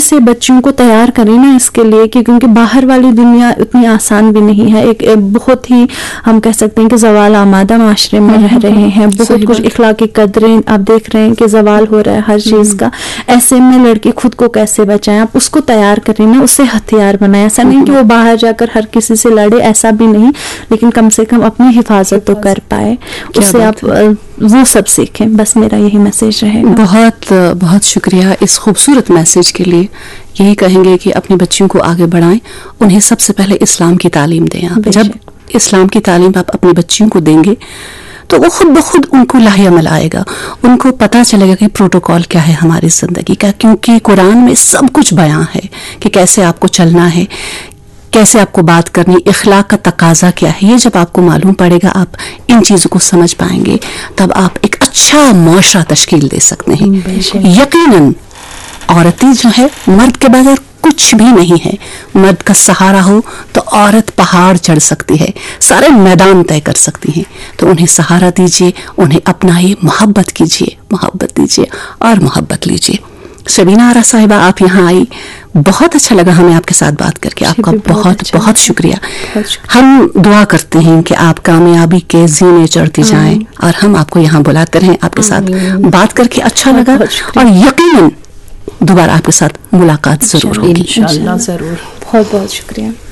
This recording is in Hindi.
से बच्चों को तैयार करें ना इसके लिए कि क्योंकि बाहर वाली दुनिया उतनी आसान भी नहीं है। एक बहुत ही हम कह सकते हैं कि जवाल आमादा माशरे में रह रहे हैं, बहुत कुछ इखलाकी कदरें आप देख रहे हैं कि जवाल हो रहा है हर चीज का। ऐसे में लड़की खुद को कैसे बचाएं, आप उसको तैयार करें ना, उससे हथियार बनाएं। ऐसा नहीं कि वो बाहर जाकर हर किसी से लड़े, ऐसा भी नहीं, लेकिन कम से कम अपनी हिफाजत तो कर पाए, उससे आप वो सब सीखें। बस मेरा यही मैसेज रहेगा। बहुत बहुत शुक्रिया इस खूबसूरत मैसेज के लिए। यही कहेंगे कि अपनी बच्चियों को आगे बढ़ाएं, उन्हें सबसे पहले इस्लाम की तालीम दें। आप जब इस्लाम की तालीम आप अपनी बच्चियों को देंगे तो वो खुद ब खुद उनको लाहेअमल आएगा, उनको पता चलेगा कि प्रोटोकॉल क्या है हमारी जिंदगी का, क्योंकि कुरान में सब कुछ बयां है कि कैसे आपको चलना है, कैसे आपको बात करनी, इखलाक का तकाजा क्या है। ये जब आपको मालूम पड़ेगा, आप इन चीज़ों को समझ पाएंगे, तब आप एक अच्छा मुआशरा तश्कील दे सकते हैं। यकीनन औरतें जो है मर्द के बगैर कुछ भी नहीं है। मर्द का सहारा हो तो औरत पहाड़ चढ़ सकती है, सारे मैदान तय कर सकती हैं। तो उन्हें सहारा दीजिए, उन्हें अपनाइए, मोहब्बत कीजिए, मोहब्बत दीजिए और मोहब्बत लीजिए। शबीना आरा साहिबा, आप यहाँ आई, बहुत अच्छा लगा हमें आपके साथ बात करके। आपका बहुत बहुत शुक्रिया। हम दुआ करते हैं कि आप कामयाबी के ज़ीने चढ़ती जाएं और हम आपको यहाँ बुलाते रहें। आपके साथ बात करके अच्छा लगा और यकीनन दोबारा आपके साथ मुलाकात जरूर होगी। इंशाअल्लाह जरूर। बहुत बहुत शुक्रिया।